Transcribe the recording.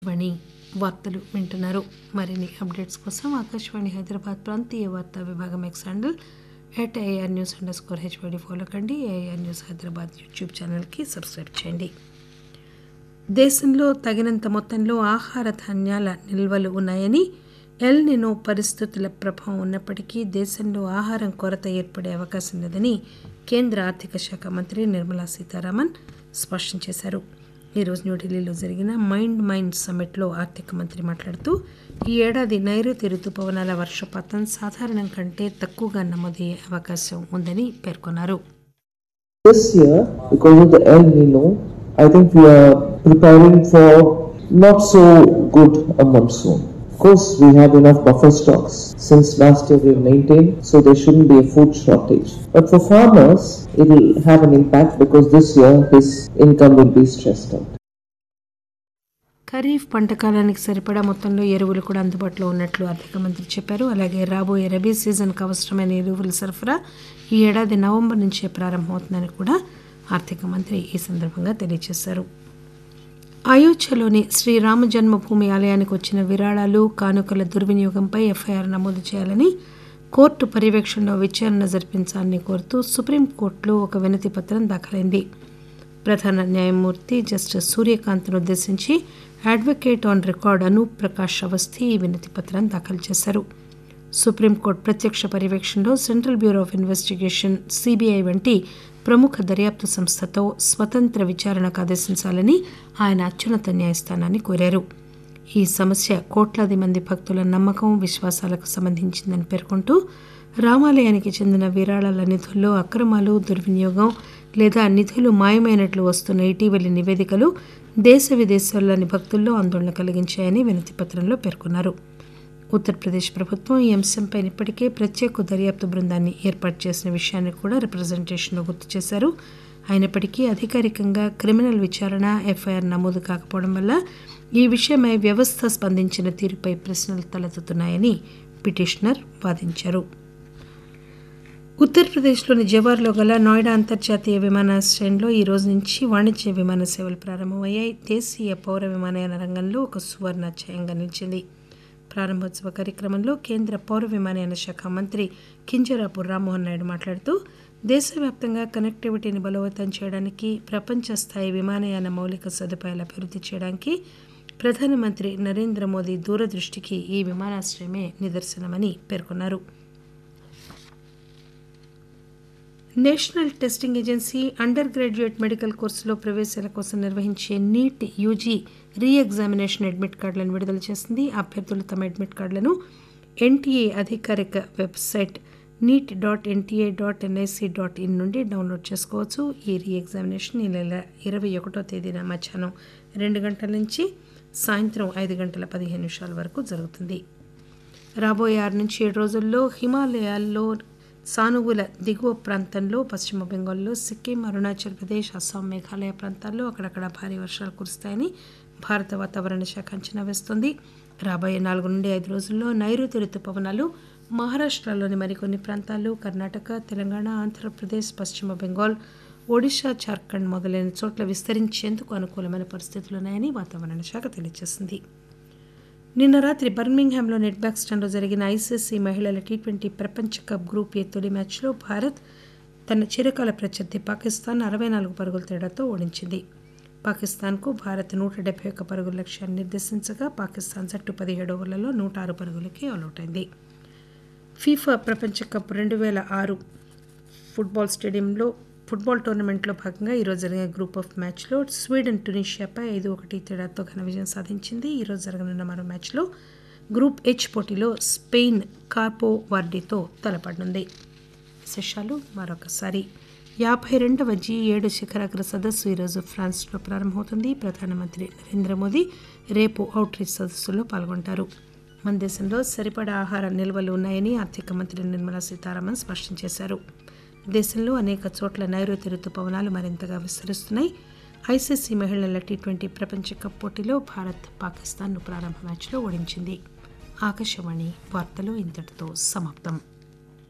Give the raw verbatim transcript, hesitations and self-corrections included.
వాణి వార్తలు వింటున్నారు. మరిన్ని అప్డేట్స్ కోసం ఆకాశవాణి హైదరాబాద్ ప్రాంతీయ వార్తా విభాగం X handle at AR news under score HYD follow కండి. ఏఆర్ న్యూస్ హైదరాబాద్ యూట్యూబ్ ఛానల్కి సబ్స్క్రైబ్ చేయండి. దేశంలో తగినంత మొత్తంలో ఆహార ధాన్యాల నిల్వలు ఉన్నాయని, ఎల్ నినో పరిస్థితుల ప్రభావం ఉన్నప్పటికీ దేశంలో ఆహారం కొరత ఏర్పడే అవకాశం లేదని కేంద్ర ఆర్థిక శాఖ మంత్రి నిర్మలా సీతారామన్ స్పష్టం చేశారు. ఈరోజు న్యూఢిల్లీలో జరిగిన మైండ్ మైండ్ సమ్మిట్లో ఆర్థిక మంత్రి మాట్లాడుతూ ఈ ఏడాది నైరుతి రుతుపవనాల వర్షపాతం సాధారణం కంటే తక్కువగా నమోదయ్యే అవకాశం ఉందని పేర్కొన్నారు. This year, because of the El Nino, I think we are preparing for not so good a monsoon. Of course, we have enough buffer stocks. Since last year we have maintained, so there shouldn't be a food shortage. But for farmers, it will have an impact because this year his income will be stressed out. Kharif పంట కాలానికి సరిపడా మొత్తంలో ఎరువులు కూడా అందుబాటులో ఉన్నట్లు ఆర్థిక మంత్రి చెప్పారు. అలాగే రాబోయే రబీ సీజన్కు అవసరమైన ఎరువుల సరఫరా ఈ ఏడాది నవంబర్ నుంచే ప్రారంభమవుతుందని కూడా ఆర్థిక మంత్రి ఈ సందర్భంగా తెలియజేశారు. అయోధ్యలోని శ్రీరామ జన్మభూమి ఆలయానికి వచ్చిన విరాళాలు, కానుకల దుర్వినియోగంపై ఎఫ్ఐఆర్ నమోదు చేయాలని, కోర్టు పర్యవేక్షణలో విచారణ జరిపించాలని కోరుతూ సుప్రీంకోర్టులో ఒక వినతి పత్రం దాఖలైంది. ప్రధాన న్యాయమూర్తి జస్టిస్ సూర్యకాంత్ను ఉద్దేశించి advocate on record Anoop Prakash Awasthi ఈ వినతి పత్రం దాఖలు చేశారు. సుప్రీంకోర్టు ప్రత్యక్ష పర్యవేక్షణలో central bureau of investigation CBI వంటి ప్రముఖ దర్యాప్తు సంస్థతో స్వతంత్ర విచారణకు ఆదేశించాలని ఆయన అత్యున్నత న్యాయస్థానాన్ని కోరారు. ఈ సమస్య కోట్లాది మంది భక్తుల నమ్మకం, విశ్వాసాలకు సంబంధించిందని పేర్కొంటూ రామాలయానికి చెందిన విరాళాల నిధుల్లో అక్రమాలు, దుర్వినియోగం లేదా నిధులు మాయమైనట్లు వస్తున్న ఇటీవలి నివేదికలు దేశ విదేశాల్లోని భక్తుల్లో ఆందోళన కలిగించాయని వినతి పత్రంలో పేర్కొన్నారు. ఉత్తరప్రదేశ్ ప్రభుత్వం ఈ అంశంపై ఇప్పటికే ప్రత్యేక దర్యాప్తు బృందాన్ని ఏర్పాటు చేసిన విషయాన్ని కూడా రిప్రజెంటేషన్లో గుర్తు చేశారు. అయినప్పటికీ అధికారికంగా క్రిమినల్ విచారణ, ఎఫ్ఐఆర్ నమోదు కాకపోవడం వల్ల ఈ విషయమై వ్యవస్థ స్పందించిన తీరుపై ప్రశ్నలు తలెత్తుతున్నాయని పిటిషనర్ వాదించారు. ఉత్తరప్రదేశ్లోని జవార్లో గల నోయిడా అంతర్జాతీయ విమానాశ్రయంలో ఈ రోజు నుంచి వాణిజ్య విమాన సేవలు ప్రారంభమయ్యాయి. దేశీయ పౌర విమానయాన రంగంలో ఒక సువర్ణాధ్యాయంగా నిలిచింది. ప్రారంభోత్సవ కార్యక్రమంలో కేంద్ర పౌర విమానయాన శాఖ మంత్రి కింజరాపు రామ్మోహన్ నాయుడు మాట్లాడుతూ దేశవ్యాప్తంగా కనెక్టివిటీని బలోపేతం చేయడానికి, ప్రపంచ స్థాయి విమానయాన మౌలిక సదుపాయాల అభివృద్ధి చేయడానికి ప్రధానమంత్రి నరేంద్ర మోదీ దూరదృష్టికి ఈ విమానాశ్రయమే నిదర్శనమని పేర్కొన్నారు. National testing agency under graduate medical కోర్సులో ప్రవేశాల కోసం నిర్వహించే నీట్ యూజీ రీ ఎగ్జామినేషన్ అడ్మిట్ కార్డులను విడుదల చేసింది. అభ్యర్థులు తమ అడ్మిట్ కార్డులను ఎన్టీఏ అధికారిక website NEET dot NTA dot NIC dot in నుండి డౌన్లోడ్ చేసుకోవచ్చు. ఈ రీ ఎగ్జామినేషన్ ఈ నెల ఇరవై ఒకటో తేదీన మధ్యాహ్నం రెండు గంటల నుంచి సాయంత్రం ఐదు గంటల పదిహేను నిమిషాల వరకు జరుగుతుంది. రాబోయే ఆరు నుంచి ఏడు రోజుల్లో హిమాలయాల్లో సానువుల దిగువ ప్రాంతంలో, పశ్చిమ బెంగాల్లో, సిక్కిం, అరుణాచల్ ప్రదేశ్, అస్సాం, మేఘాలయ ప్రాంతాల్లో అక్కడక్కడ భారీ వర్షాలు కురుస్తాయని భారత వాతావరణ శాఖ అంచనా వేస్తోంది. రాబోయే నాలుగు నుండి ఐదు రోజుల్లో నైరుతి రుతుపవనాలు మహారాష్ట్రలోని మరికొన్ని ప్రాంతాలు, కర్ణాటక, తెలంగాణ, ఆంధ్రప్రదేశ్, పశ్చిమ బెంగాల్, ఒడిశా, జార్ఖండ్ మొదలైన చోట్ల విస్తరించేందుకు అనుకూలమైన పరిస్థితులున్నాయని వాతావరణ శాఖ తెలియజేసింది. నిన్న రాత్రి బర్మింగ్హామ్లో నెట్బాక్స్టన్లో జరిగిన ఐసీసీ మహిళల టీ ట్వంటీ ప్రపంచ కప్ గ్రూప్ ఏ తొలి మ్యాచ్లో భారత్ తన చిరకాల ప్రత్యర్థి పాకిస్తాన్ అరవై నాలుగు పరుగుల తేడాతో ఓడించింది. పాకిస్తాన్కు భారత్ నూట డెబ్బై ఒక్క పరుగుల లక్ష్యాన్ని నిర్దేశించగా పాకిస్తాన్ జట్టు పదిహేడు ఓవర్లలో నూట ఆరు పరుగులకి ఆలౌట్ అయింది. ఫీఫా ప్రపంచ కప్ రెండు వేల ఆరు ఫుట్బాల్ స్టేడియంలో ఫుట్బాల్ టోర్నమెంట్లో భాగంగా ఈరోజు జరిగిన గ్రూప్ ఆఫ్ మ్యాచ్లో స్వీడన్ టునీషియాపై ఐదు ఒకటి తేడాతో ఘన విజయం సాధించింది. ఈరోజు జరగనున్న మరో మ్యాచ్లో గ్రూప్ హెచ్ పోటీలో స్పెయిన్ కార్పో వార్డీతో తలపడనుంది. విశేషాలు మరొకసారి. యాభై రెండవ జీ ఏడు శిఖరాగ్ర సదస్సు ఈరోజు ఫ్రాన్స్లో ప్రారంభమవుతుంది. ప్రధానమంత్రి నరేంద్ర మోదీ రేపు అవుట్రీచ్ సదస్సులో పాల్గొంటారు. మన దేశంలో సరిపడా ఆహార నిల్వలు ఉన్నాయని ఆర్థిక మంత్రి నిర్మలా సీతారామన్ స్పష్టం చేశారు. దేశంలో అనేక చోట్ల నైరుతి రుతుపవనాలు మరింతగా విస్తరిస్తున్నాయి. ఐసీసీ మహిళల టీ ట్వంటీ ప్రపంచ కప్ పోటీలో భారత్ పాకిస్తాన్ను ప్రారంభ మ్యాచ్లో ఓడించింది. ఆకాశవాణి వార్తలు ఇంతటితో సమాప్తం.